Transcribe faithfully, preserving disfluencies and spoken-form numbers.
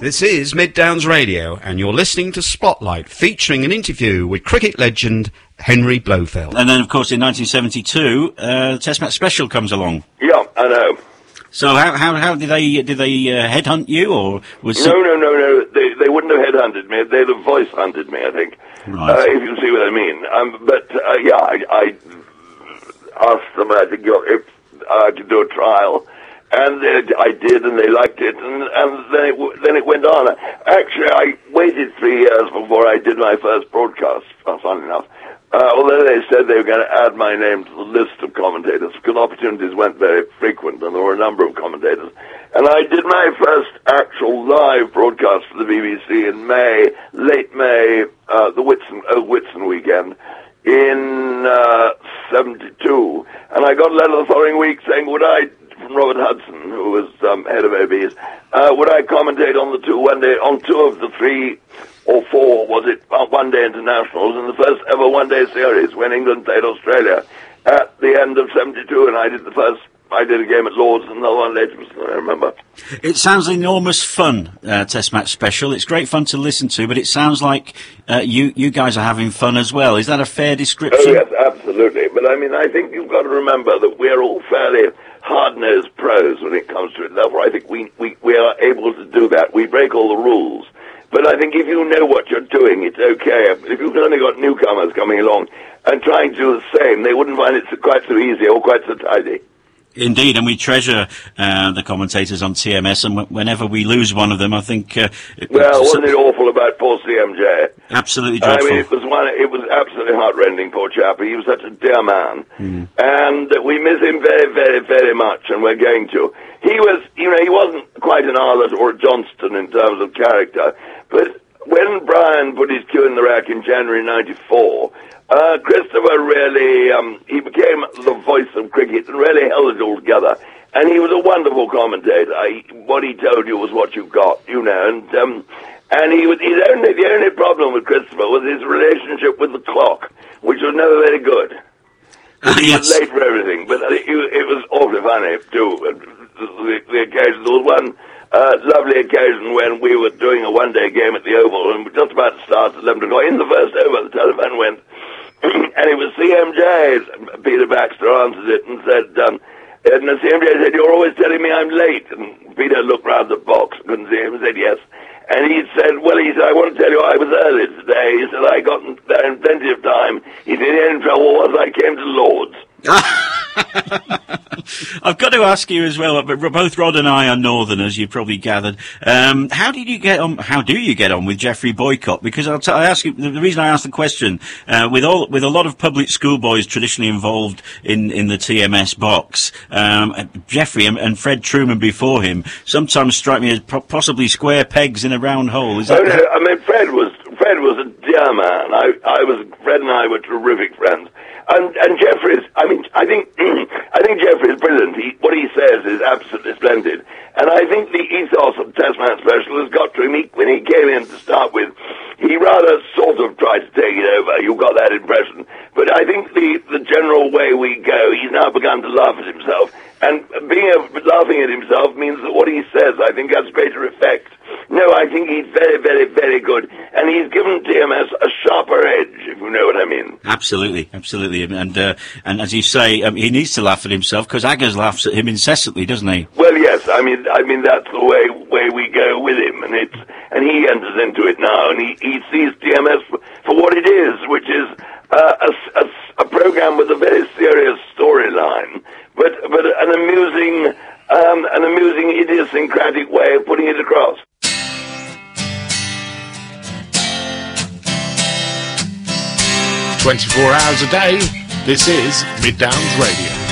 This is Mid Downs Radio, and you're listening to Spotlight, featuring an interview with cricket legend Henry Blofeld. And then, of course, in nineteen seventy-two, uh, the Test Match Special comes along. Yeah, I know. So how how how did they did they uh, headhunt you, or was no no no no they they wouldn't have headhunted me, they'd have voice hunted me, I think. Right. Uh, if you see what I mean. Um, but uh, yeah, I, I asked them I think if I could do a trial. And they, I did, and they liked it, and, and then it then it went on. Actually, I waited three years before I did my first broadcast, funny enough. Uh, although they said they were going to add my name to the list of commentators, because opportunities weren't very frequent, and there were a number of commentators. And I did my first actual live broadcast for the B B C in May, late May, uh, the Whitsun, uh, Whitsun weekend, in uh, seventy-two. And I got a letter the following week saying, would I... from Robert Hudson, who was um, head of O B's, uh, would I commentate on the two one day, on two of the three or four, was it, uh, one-day internationals in the first ever one-day series when England played Australia at the end of seventy-two, and I did the first, I did a game at Lord's and another one later, I remember. It sounds enormous fun, uh, Test Match Special. It's great fun to listen to, but it sounds like uh, you, you guys are having fun as well. Is that a fair description? Oh, yes, absolutely. But, I mean, I think you've got to remember that we're all fairly hard-nosed pros when it comes to it. Therefore, I think we, we, we are able to do that. We break all the rules. But I think if you know what you're doing, it's okay. If you've only got newcomers coming along and trying to do the same, they wouldn't find it so, quite so easy or quite so tidy. Indeed, and we treasure uh, the commentators on T M S, and w- whenever we lose one of them, I think... Uh, it, well, wasn't it awful about poor C M J? Absolutely dreadful. I mean, it was one. It was absolutely heartrending, poor chap. He was such a dear man. Mm. And we miss him very, very, very much, and we're going to. He was, you know, he wasn't quite an Arlott or a Johnston in terms of character, but when Brian put his cue in the rack in January ninety-four... Uh, Christopher really, um, he became the voice of cricket and really held it all together. And he was a wonderful commentator. I, what he told you was what you got, you know. And um, and he was his only the only problem with Christopher was his relationship with the clock, which was never very good. Uh, he yes. was late for everything, but it, it was awfully funny too. The, the occasion, there was one uh, lovely occasion when we were doing a one-day game at the Oval, and we were just about to start at eleven o'clock. In the first over, the telephone went. And it was C M J. Peter Baxter answered it and said, um, and the C M J said, you're always telling me I'm late. And Peter looked round the box, couldn't see him, and said, yes. And he said, well, he said, I want to tell you I was early today. He said, I got there in plenty of time. He said, the only trouble was I came to Lord's. I've got to ask you as well, but both Rod and I are Northerners, you've probably gathered. Um, how did you get on, how do you get on with Geoffrey Boycott? Because I'll t- I ask you, the reason I asked the question, uh, with all, with a lot of public school boys traditionally involved in, in the T M S box, um, Geoffrey and, and Fred Truman before him sometimes strike me as po- possibly square pegs in a round hole. Is that? Oh, no, I mean, Fred was, Fred was a dear man. I, I was, Fred and I were terrific friends. And, and Geoffrey's, I mean, I think, I think Geoffrey's brilliant. He, what he says is absolutely splendid. And I think the ethos of Test Match Special has got to him. He, when he came in to start with, he rather sort of tried to take it over. You got that impression. But I think the, the general way we go, he's now begun to laugh at himself. And being a, laughing at himself means that what he says, I think, has greater effect. No, I think he's very, very, very good. And he's given T M S a sharper edge, if you know what I mean. Absolutely, absolutely. And uh, and as you say, um, he needs to laugh at himself, because Aggers laughs at him incessantly, doesn't he? Well, yes. I mean, I mean that's the way way we go with him. And it's and he enters into it now. And he, he sees T M S for, for what it is, which is uh, a, a, a program with a very serious storyline. But but an amusing, um, an amusing idiosyncratic way of putting it across. twenty-four hours a day, this is Mid Downs Radio.